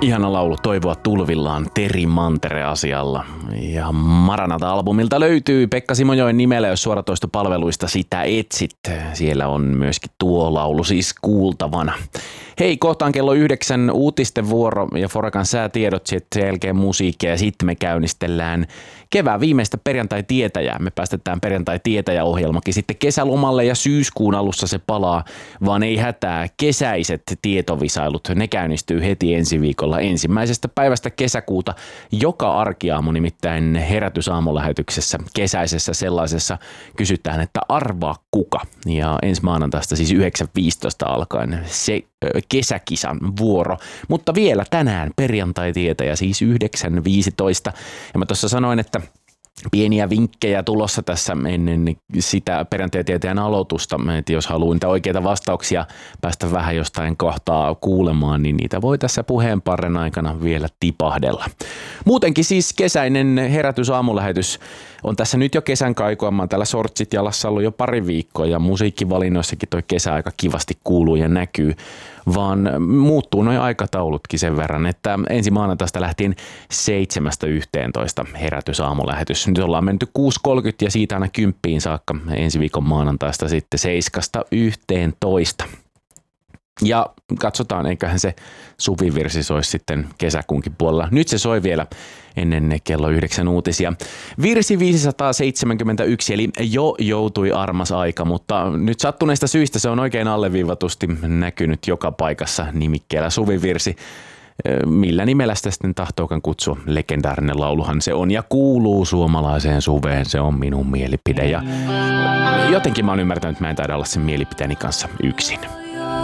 Ihana laulu Toivoa tulvillaan Teri Mantere-asialla. Ja Maranata-albumilta löytyy Pekka Simojoen nimellä, jos suoratoistopalveluista sitä etsit. Siellä on myöskin tuo laulu siis kuultavana. Hei, kohtaan kello 9 uutisten vuoro ja Forakan säätiedot, sitten sen jälkeen musiikkia ja sitten me käynnistellään kevään viimeistä perjantai-tietäjää. Me päästetään perjantai-tietäjä-ohjelmakin sitten kesälomalle ja syyskuun alussa se palaa, vaan ei hätää. Kesäiset tietovisailut, ne käynnistyy heti ensi viikolla ensimmäisestä päivästä kesäkuuta. Joka arkiaamu nimittäin Herätysaamulähetyksessä, kesäisessä sellaisessa, kysytään, että arvaa kuka. Ja ensi maanantaista siis 9.15 alkaen se kesäkisan vuoro. Mutta vielä tänään perjantai-tietäjä siis 9.15. Ja mä tuossa sanoin, että pieniä vinkkejä tulossa tässä ennen sitä perjantai-tietäjän aloitusta, että jos haluaa niitä oikeita vastauksia päästä vähän jostain kohtaa kuulemaan, niin niitä voi tässä puheenparren aikana vielä tipahdella. Muutenkin siis kesäinen Herätysaamulähetys on tässä nyt jo kesän kaikua. Mä oon täällä sortsit jalassa ollut jo pari viikkoa ja musiikkivalinnoissakin toi kesä aika kivasti kuuluu ja näkyy, vaan muuttuu noi aikataulutkin sen verran, että ensi maanantaista lähtien 7.11 Herätysaamulähetys. Nyt ollaan menty 6.30 ja siitä aina 10 saakka ensi viikon maanantaista sitten 7.11. Ja katsotaan, eiköhän se suvivirsi soisi sitten kesäkuunkin puolella. Nyt se soi vielä ennen kello 9 uutisia. Virsi 571, eli jo joutui armas aika, mutta nyt sattuneista syistä se on oikein alleviivatusti näkynyt joka paikassa nimikkeellä suvivirsi. Millä nimellä sitä sitten tahtookan kutsua? Legendaarinen lauluhan se on ja kuuluu suomalaiseen suveen. Se on minun mielipide ja jotenkin mä oon ymmärtänyt, että mä en taida olla sen mielipiteeni kanssa yksin.